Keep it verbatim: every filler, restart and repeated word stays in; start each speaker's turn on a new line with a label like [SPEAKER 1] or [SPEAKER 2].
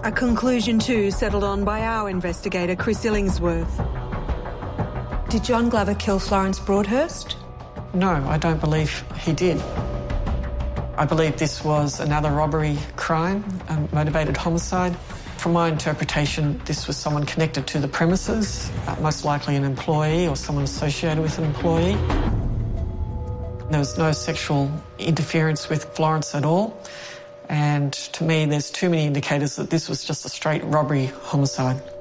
[SPEAKER 1] A conclusion too settled on by our investigator, Chris Illingsworth. Did John Glover kill Florence Broadhurst?
[SPEAKER 2] No, I don't believe he did. I believe this was another robbery crime, a motivated homicide. From my interpretation, this was someone connected to the premises, uh, most likely an employee or someone associated with an employee. There was no sexual interference with Florence at all. And to me, there's too many indicators that this was just a straight robbery homicide.